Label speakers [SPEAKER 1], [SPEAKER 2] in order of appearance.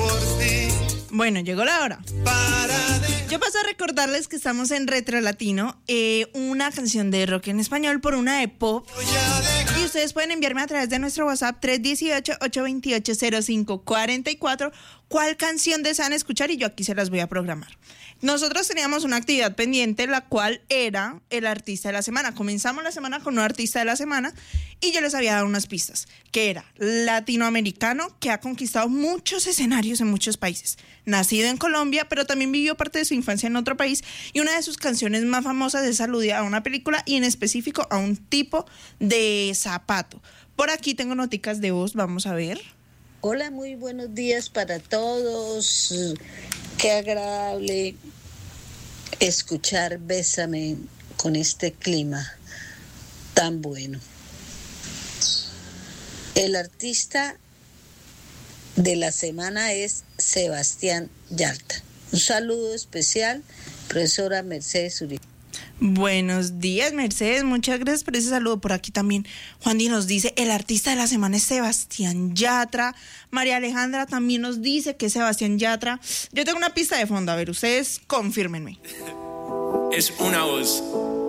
[SPEAKER 1] Bueno, llegó la hora. Yo paso a recordarles que estamos en Retro Latino, una canción de rock en español por una de pop. Y ustedes pueden enviarme a través de nuestro WhatsApp 318-828-0544 cuál canción desean escuchar y yo aquí se las voy a programar. Nosotros teníamos una actividad pendiente, la cual era el artista de la semana. Comenzamos la semana con un artista de la semana y yo les había dado unas pistas, que era latinoamericano, que ha conquistado muchos escenarios en muchos países. Nacido en Colombia, pero también vivió parte de su infancia en otro país y una de sus canciones más famosas es aludida a una película y en específico a un tipo de zapato. Por aquí tengo noticas de voz, vamos a ver.
[SPEAKER 2] Hola, muy buenos días para todos. Qué agradable escuchar Bésame con este clima tan bueno. El artista de la semana es Sebastián Yatra. Un saludo especial, profesora Mercedes Uribe.
[SPEAKER 1] Buenos días, Mercedes, muchas gracias por ese saludo. Por aquí también Juan Di nos dice, el artista de la semana es Sebastián Yatra. María Alejandra también nos dice que es Sebastián Yatra. Yo tengo una pista de fondo, a ver, ustedes confírmenme.
[SPEAKER 3] Es una voz